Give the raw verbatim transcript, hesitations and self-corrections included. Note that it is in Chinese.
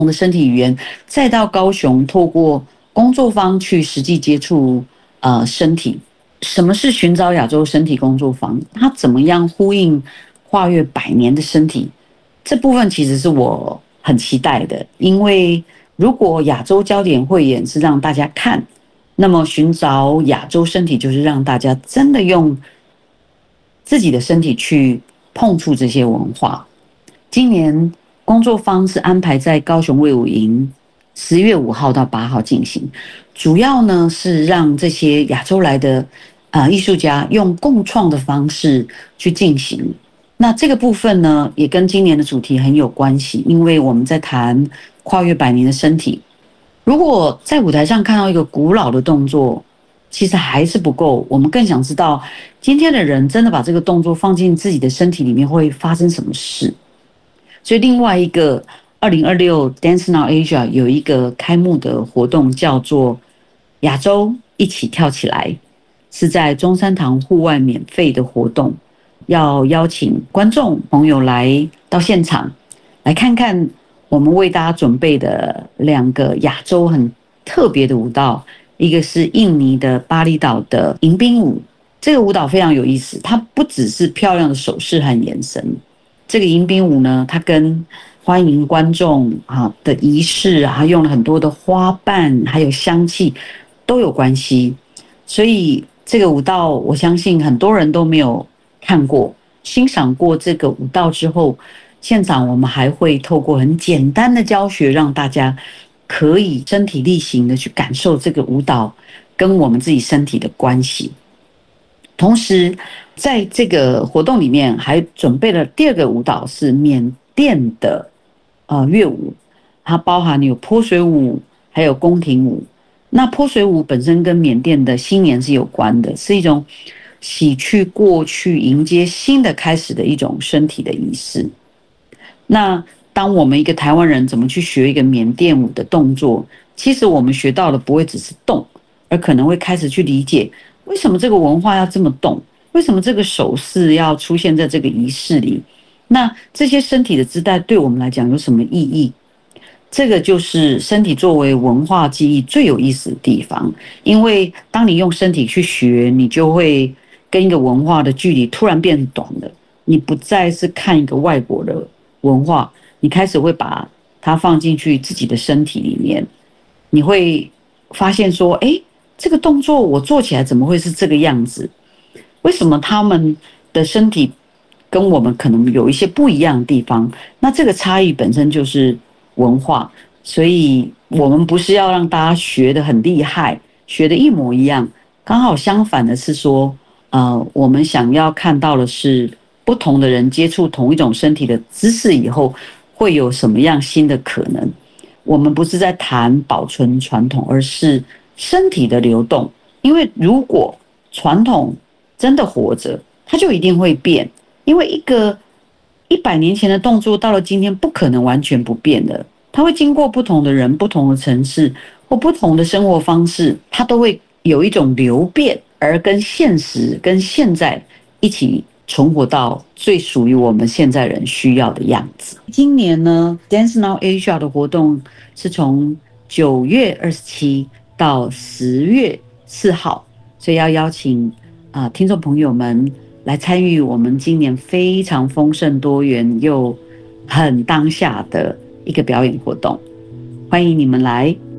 的身体语言，再到高雄透过工作坊去实际接触呃身体。什么是寻找亚洲身体工作坊？它怎么样呼应跨越百年的身体？这部分其实是我很期待的，因为如果亚洲焦点汇演是让大家看，那么寻找亚洲身体就是让大家真的用自己的身体去碰触这些文化。今年工作坊是安排在高雄卫武营，十月五号到八号进行，主要呢是让这些亚洲来的啊、呃艺术家用共创的方式去进行。那这个部分呢，也跟今年的主题很有关系，因为我们在谈跨越百年的身体。如果在舞台上看到一个古老的动作，其实还是不够。我们更想知道，今天的人真的把这个动作放进自己的身体里面，会发生什么事？所以，另外一个二零二六 Dance Now Asia 有一个开幕的活动，叫做亚洲一起跳起来，是在中山堂户外免费的活动，要邀请观众朋友来到现场，来看看我们为大家准备的两个亚洲很特别的舞蹈，一个是印尼的巴厘岛的迎宾舞，这个舞蹈非常有意思，它不只是漂亮的手势和眼神，这个迎宾舞呢，它跟欢迎观众啊的仪式啊，用了很多的花瓣，还有香气都有关系，所以这个舞蹈，我相信很多人都没有看过、欣赏过这个舞蹈之后，现场我们还会透过很简单的教学，让大家可以身体力行的去感受这个舞蹈跟我们自己身体的关系。同时，在这个活动里面还准备了第二个舞蹈，是缅甸的呃乐舞，它包含有泼水舞，还有宫廷舞。那泼水舞本身跟缅甸的新年是有关的，是一种洗去过去、迎接新的开始的一种身体的仪式。那当我们一个台湾人怎么去学一个缅甸舞的动作，其实我们学到的不会只是动，而可能会开始去理解为什么这个文化要这么动，为什么这个手势要出现在这个仪式里。那这些身体的姿态对我们来讲有什么意义？这个就是身体作为文化记忆最有意思的地方，因为当你用身体去学，你就会跟一个文化的距离突然变短了。你不再是看一个外国的文化，你开始会把它放进去自己的身体里面，你会发现说，哎，这个动作我做起来怎么会是这个样子？为什么他们的身体跟我们可能有一些不一样的地方？那这个差异本身就是文化，所以我们不是要让大家学得很厉害，学得一模一样。刚好相反的是说，呃，我们想要看到的是不同的人接触同一种身体的姿势以后，会有什么样新的可能？我们不是在谈保存传统，而是身体的流动。因为如果传统真的活着，它就一定会变。因为一个一百年前的动作，到了今天不可能完全不变的，它会经过不同的人、不同的城市或不同的生活方式，它都会有一种流变，而跟现实、跟现在一起存活到最属于我们现在人需要的样子。今年呢 ，Dance Now Asia 的活动是从九月二十七到十月四号，所以要邀请啊、呃、听众朋友们来参与我们今年非常丰盛多元又很当下的一个表演活动，欢迎你们来。